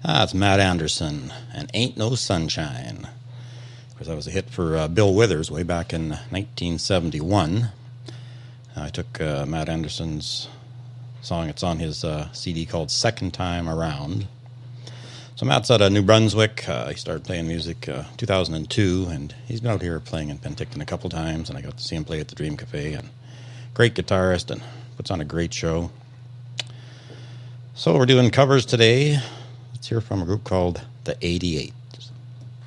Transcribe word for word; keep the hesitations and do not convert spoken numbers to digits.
Ah, it's Matt Anderson, and Ain't No Sunshine. Of course, that was a hit for uh, Bill Withers way back in nineteen seventy-one. I took uh, Matt Anderson's song. It's on his uh, C D called Second Time Around. So Matt's out of New Brunswick. Uh, he started playing music uh, two thousand two, and he's been out here playing in Penticton a couple times, and I got to see him play at the Dream Cafe. And great guitarist, and puts on a great show. So we're doing covers today. Let's hear from a group called The eighty-eight.